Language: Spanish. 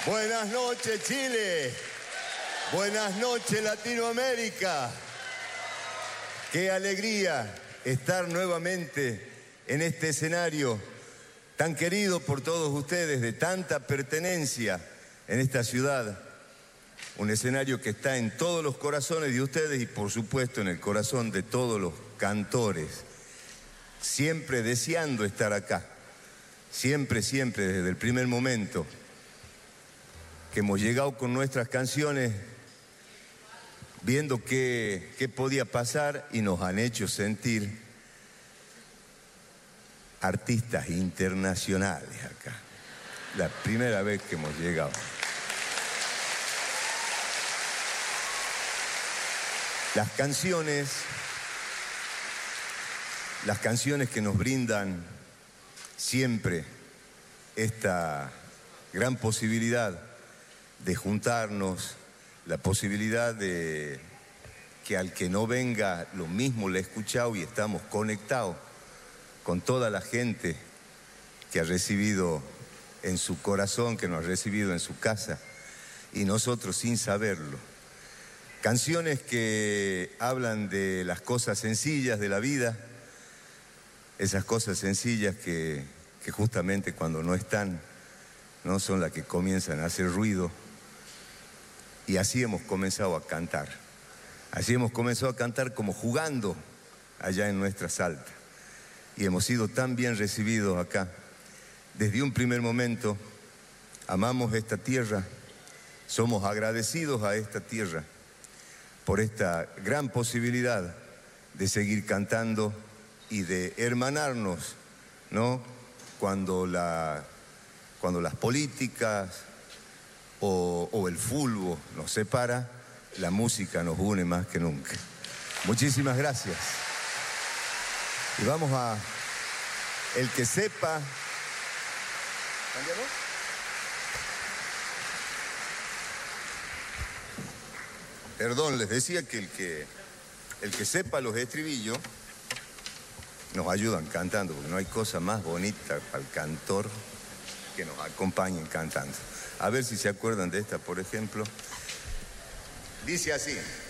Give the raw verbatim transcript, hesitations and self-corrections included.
Buenas noches, Chile. Buenas noches, Latinoamérica. Qué alegría estar nuevamente en este escenario tan querido por todos ustedes, de tanta pertenencia en esta ciudad. Un escenario que está en todos los corazones de ustedes y, por supuesto, en el corazón de todos los cantores. Siempre deseando estar acá. Siempre, siempre, desde el primer momento que hemos llegado con nuestras canciones, viendo qué, qué podía pasar, y nos han hecho sentir artistas internacionales acá. La primera vez que hemos llegado. Las canciones, las canciones que nos brindan siempre esta gran posibilidad de juntarnos, la posibilidad de que al que no venga lo mismo le he escuchado y estamos conectados con toda la gente que ha recibido en su corazón, que nos ha recibido en su casa, y nosotros sin saberlo. Canciones que hablan de las cosas sencillas de la vida, esas cosas sencillas que, que justamente cuando no están, no son las que comienzan a hacer ruido. Y así hemos comenzado a cantar. Así hemos comenzado a cantar como jugando allá en nuestra Salta. Y hemos sido tan bien recibidos acá. Desde un primer momento amamos esta tierra, somos agradecidos a esta tierra por esta gran posibilidad de seguir cantando y de hermanarnos, ¿no? Cuando, la, cuando las políticas o, o el fútbol nos separa, la música nos une más que nunca. Muchísimas gracias. Y vamos a... El que sepa... ¿Cambiamos? Perdón, les decía que el que, el que sepa los estribillos nos ayudan cantando, porque no hay cosa más bonita para el cantor que nos acompañen cantando. A ver si se acuerdan de esta, por ejemplo. Dice así.